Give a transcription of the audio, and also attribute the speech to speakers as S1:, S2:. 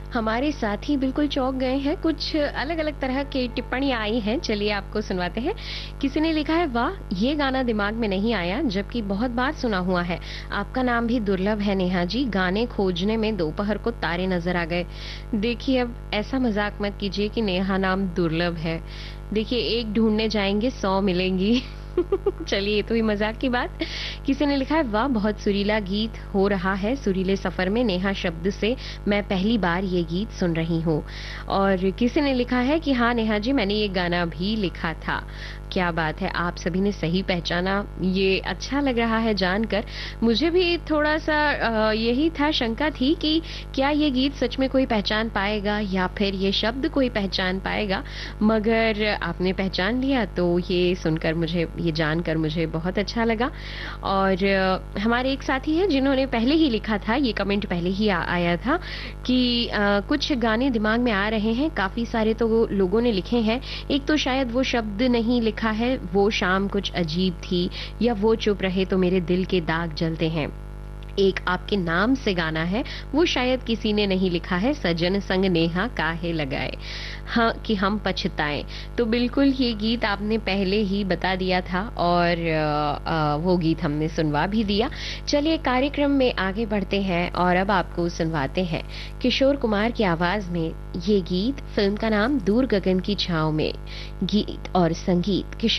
S1: हमारे साथी बिल्कुल चौंक गए हैं। कुछ अलग-अलग तरह की टिप्पणियाँ आई हैं, चलिए आपको सुनवाते हैं। किसी ने लिखा है, वाह! ये गाना दिमाग में नहीं आया, जबकि बहुत बार सुना हुआ है। आपका नाम भी दुर्लभ है नेहा जी, गाने खोजने में दोपहर को तारे नज़र आ गए। देखिए, अब ऐसा मज़ाक मत कीजिए कि नेहा नाम दुर्लभ है। देखिए, एक ढूँढने जाएँगे 100 मिलेंगी। चलिए, ये तो हुई मज़ाक की बात। किसी ने लिखा है, वाह! बहुत सुरीला गीत हो रहा है, सुरीले सफ़र में नेहा शब्द से मैं पहली बार ये गीत सुन रही हूँ। और किसी ने लिखा है कि हाँ नेहा जी, मैंने ये गाना भी लिखा था। क्या बात है, आप सभी ने सही पहचाना, ये अच्छा लग रहा है जानकर। मुझे भी थोड़ा-सा यही था, शंका थी कि क्या ये गीत सच में कोई पहचान पाएगा या फिर ये शब्द कोई पहचान पाएगा, मगर आपने पहचान लिया तो ये सुनकर मुझे, ये जानकर मुझे बहुत अच्छा लगा। और हमारे एक साथी हैं जिन्होंने पहले ही लिखा था, ये कमेंट पहले ही आया था कि कुछ गाने दिमाग में आ रहे हैं, काफ़ी सारे तो वो लोगों ने लिखे हैं। एक तो शायद वो शब्द नहीं लिखा है, वो शाम कुछ अजीब थी, या वो चुप रहे तो मेरे दिल के दाग जलते हैं। एक आपके नाम से गाना है, वो शायद किसी ने नहीं लिखा है, सजन संग नेहा काहे लगाए, हाँ कि हम पछताएं। तो बिल्कुल ये गीत आपने पहले ही बता दिया था और वो गीत हमने सुनवा भी दिया। चलिए कार्यक्रम में आगे बढ़ते हैं और अब आपको सुनवाते हैं किशोर कुमार की आवाज में ये गीत। फिल्म का नाम दूर गगन की छांव में, गीत और संगीत किशोर